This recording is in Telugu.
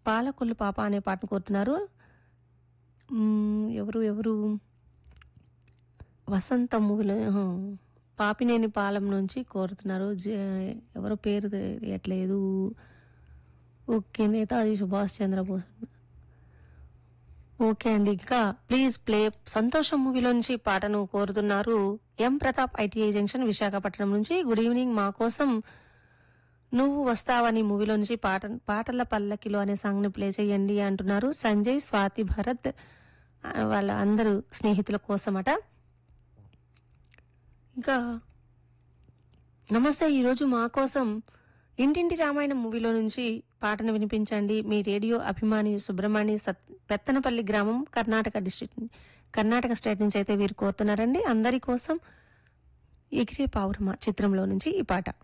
పాలకొల్లు పాప అనే పాటను కోరుతున్నారు. ఎవరు ఎవరు వసంత మూవీలో పాపినేని పాలెం నుంచి కోరుతున్నారు. ఎవరో పేరు తెలియట్లేదు. ఓకే, నేతాజీ సుభాష్ చంద్రబోస్. ఓకే అండి, ఇంకా ప్లీజ్ ప్లే సంతోషం మూవీలోంచి పాటను కోరుతున్నారు ఎం ప్రతాప్, ఐటీఐ జంక్షన్, విశాఖపట్నం నుంచి. గుడ్ ఈవినింగ్, మా కోసం నువ్వు వస్తావని మూవీలో నుంచి పాటల పల్లకిలో అనే సాంగ్ ని ప్లే చేయండి అంటున్నారు సంజయ్, స్వాతి, భరత్ వాళ్ళ అందరూ స్నేహితుల కోసమట. ఇంకా నమస్తే, ఈరోజు మా కోసం ఇంటింటి రామాయణం మూవీలో నుంచి పాటను వినిపించండి. మీ రేడియో అభిమాని సుబ్రహ్మణ్య పెత్తనపల్లి గ్రామం, కర్ణాటక స్టేట్ నుంచి అయితే వీరు కోరుతున్నారండి. అందరి కోసం ఎగిరే పావురమ చిత్రంలో నుంచి ఈ పాట.